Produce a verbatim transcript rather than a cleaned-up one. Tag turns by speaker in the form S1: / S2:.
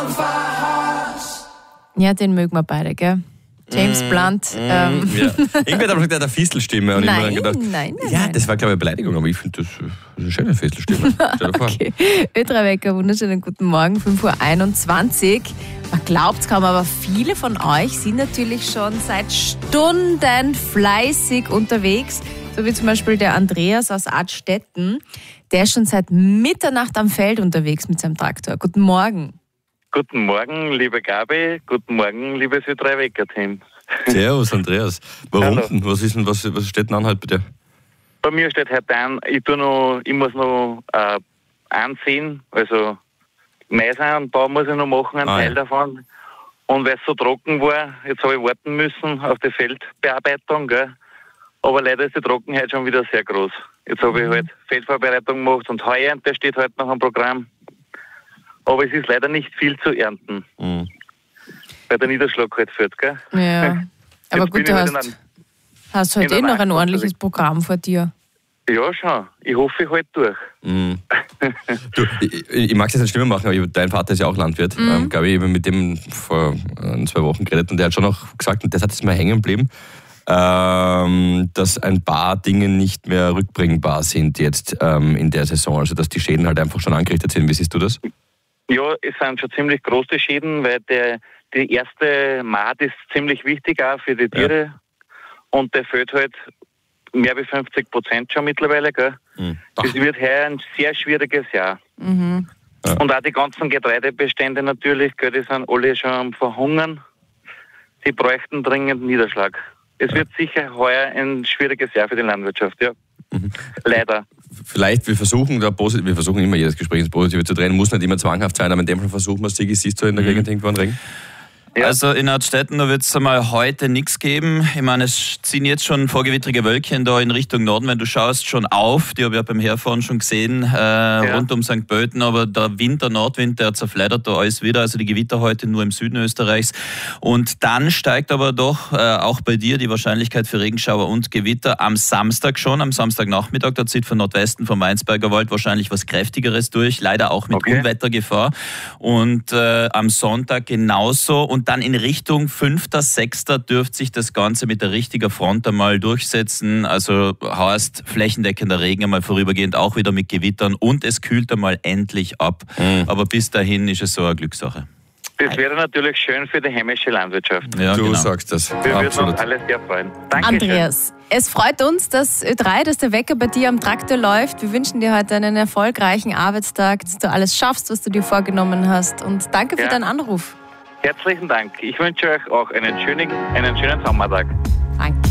S1: Ja, den mögen wir beide, gell? James mm, Blunt.
S2: Mm,
S1: ähm.
S2: ja. Irgendwer hat aber gesagt, der hat eine Fistelstimme. Und
S1: nein,
S2: ich mir dann gedacht,
S1: nein, nein,
S2: ja,
S1: nein.
S2: das war, glaube ich, eine Beleidigung, aber ich finde das eine schöne Fistelstimme. Stell dir vor.
S1: Okay. Ö drei Wecker, wunderschönen guten Morgen, fünf Uhr einundzwanzig. Man glaubt es kaum, aber viele von euch sind natürlich schon seit Stunden fleißig unterwegs. So wie zum Beispiel der Andreas aus Artstetten. Der ist schon seit Mitternacht am Feld unterwegs mit seinem Traktor. Guten Morgen.
S3: Guten Morgen, liebe Gabi. Guten Morgen, liebes Ö drei Wecker-Team.
S2: Servus, Andreas. Warum
S3: Hallo.
S2: denn? Was ist denn, was, was steht denn an heute bei dir?
S3: Bei mir steht heute an, ich, tu noch, ich muss noch äh, ansehen, also Mais und Bau muss ich noch machen, einen
S2: Ah,
S3: Teil
S2: ja.
S3: davon. Und weil es so trocken war, jetzt habe ich warten müssen auf die Feldbearbeitung, gell? Aber leider ist die Trockenheit schon wieder sehr groß. Jetzt habe ich halt Feldvorbereitung gemacht und Heuernte steht heute noch am Programm. Aber es ist leider nicht viel zu ernten,
S2: Mhm.
S3: weil der Niederschlag halt führt, gell?
S1: Ja, aber
S3: Jetzt bin
S1: gut, du
S3: ich halt
S1: hast,
S3: in einem-
S1: hast heute
S3: in
S1: eh noch
S3: einer
S1: ein
S3: Nacht
S1: ordentliches
S3: unterwegs.
S1: Programm vor dir.
S3: Ja, schon. Ich hoffe, ich halte durch.
S2: Mhm. Du, ich, ich mag es jetzt nicht schlimmer machen, aber ich, dein Vater ist ja auch Landwirt.
S1: Mhm.
S2: Ähm, glaube ich, ich habe mit dem vor äh, zwei Wochen geredet und der hat schon noch gesagt, und das hat jetzt mal hängen geblieben, ähm, dass ein paar Dinge nicht mehr rückbringbar sind jetzt ähm, in der Saison. Also dass die Schäden halt einfach schon angerichtet sind. Wie siehst du das?
S3: Ja, es sind schon ziemlich große Schäden, weil der, die erste Maat ist ziemlich wichtig auch für die Tiere. Ja. Und der fällt halt mehr wie fünfzig Prozent schon mittlerweile. Gell?
S2: Mhm.
S3: Es wird heuer ein sehr schwieriges Jahr.
S1: Mhm.
S2: Ja.
S3: Und auch die ganzen Getreidebestände natürlich, gell, die sind alle schon am Verhungern. Die bräuchten dringend Niederschlag. Es
S2: Ja.
S3: wird sicher heuer ein schwieriges Jahr für die Landwirtschaft, ja.
S2: Mhm.
S3: Leider.
S2: Vielleicht, wir versuchen da positiv, wir versuchen immer jedes Gespräch ins Positive zu drehen, muss nicht immer zwanghaft sein, aber in dem Fall versuchen wir es. Sigi, siehst du in der Gegend irgendwo einen Regen?
S3: Ja.
S4: Also in Artstetten, da wird es einmal heute nichts geben. Ich meine, es ziehen jetzt schon vorgewittrige Wölkchen da in Richtung Norden, wenn du schaust, schon auf. Die habe ich ja beim Herfahren schon gesehen, äh, ja. rund um Sankt Pölten. Aber der Wind, der Nordwind, der zerfleddert da alles wieder. Also die Gewitter heute nur im Süden Österreichs. Und dann steigt aber doch äh, auch bei dir die Wahrscheinlichkeit für Regenschauer und Gewitter am Samstag schon, am Samstagnachmittag. Da zieht von Nordwesten, vom Weinsberger Wald wahrscheinlich was Kräftigeres durch. Leider auch mit
S3: Okay.
S4: Unwettergefahr. Und äh, am Sonntag genauso. Und dann in Richtung fünfter sechster dürfte sich das Ganze mit der richtigen Front einmal durchsetzen. Also heißt flächendeckender Regen einmal vorübergehend, auch wieder mit Gewittern und es kühlt einmal endlich ab.
S2: Mhm.
S4: Aber bis dahin ist es so eine Glückssache.
S3: Das wäre natürlich schön für die heimische Landwirtschaft.
S4: Ja,
S2: du
S4: genau.
S2: sagst das.
S3: Wir würden
S2: Absolut.
S3: uns alle sehr freuen. Dankeschön.
S1: Andreas, es freut uns, dass Ö drei, dass der Wecker bei dir am Traktor läuft. Wir wünschen dir heute einen erfolgreichen Arbeitstag, dass du alles schaffst, was du dir vorgenommen hast. Und danke für
S3: Ja.
S1: deinen Anruf.
S3: Herzlichen Dank. Ich wünsche euch auch einen schönen, einen schönen Sommertag.
S1: Danke.